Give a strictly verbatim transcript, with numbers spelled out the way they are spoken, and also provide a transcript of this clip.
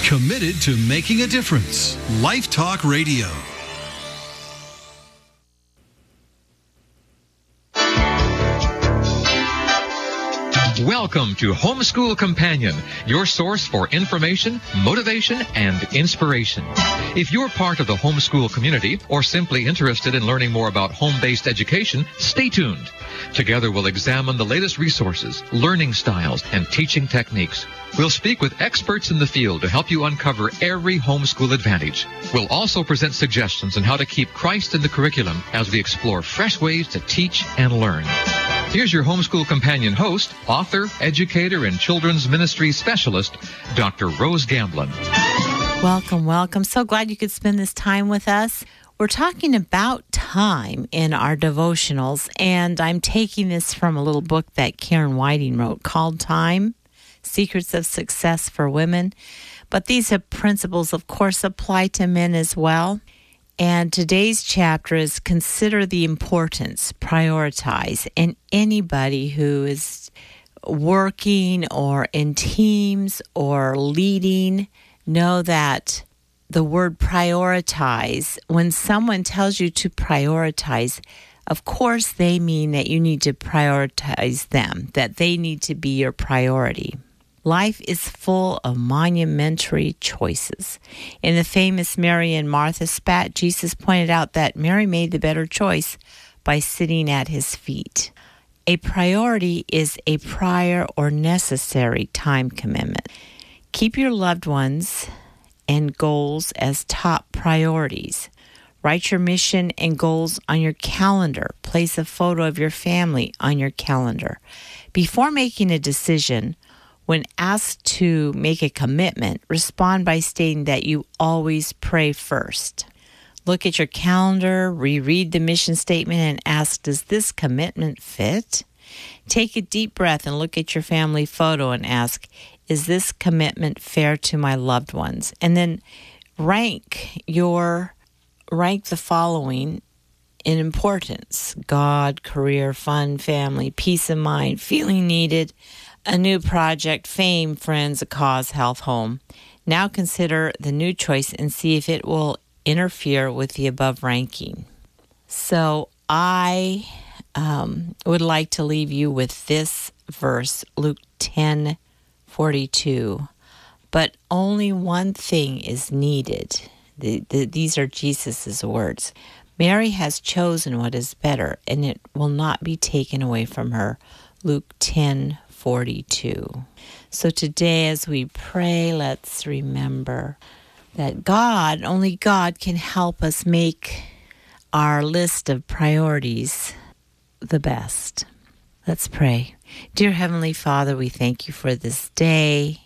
Committed to making a difference. Life Talk Radio. Welcome to Homeschool Companion, your source for information, motivation, and inspiration. If you're part of the homeschool community or simply interested in learning more about home-based education, stay tuned. Together we'll examine the latest resources, learning styles, and teaching techniques. We'll speak with experts in the field to help you uncover every homeschool advantage. We'll also present suggestions on how to keep Christ in the curriculum as we explore fresh ways to teach and learn. Here's your Homeschool Companion host, author, educator, and children's ministry specialist, Doctor Rose Gamblin. Welcome, welcome. So glad you could spend this time with us. We're talking about time in our devotionals, and I'm taking this from a little book that Karen Whiting wrote called Time, Secrets of Success for Women. But these are principles, of course, apply to men as well. And today's chapter is consider the importance, prioritize. And anybody who is working or in teams or leading, know that the word prioritize, when someone tells you to prioritize, of course they mean that you need to prioritize them, that they need to be your priority. Life is full of monumentary choices. In the famous Mary and Martha spat, Jesus pointed out that Mary made the better choice by sitting at his feet. A priority is a prior or necessary time commitment. Keep your loved ones and goals as top priorities. Write your mission and goals on your calendar. Place a photo of your family on your calendar. Before making a decision, when asked to make a commitment, respond by stating that you always pray first. Look at your calendar, reread the mission statement, and ask, does this commitment fit? Take a deep breath and look at your family photo and ask, is this commitment fair to my loved ones? And then rank your rank the following in importance: God, career, fun, family, peace of mind, feeling needed, a new project, fame, friends, a cause, health, home. Now consider the new choice and see if it will interfere with the above ranking. So I um, would like to leave you with this verse, Luke ten forty-two. But only one thing is needed. The, the, these are Jesus' words. Mary has chosen what is better, and it will not be taken away from her. Luke ten forty-two. So today as we pray, let's remember that God, only God can help us make our list of priorities the best. Let's pray. Dear Heavenly Father, we thank you for this day.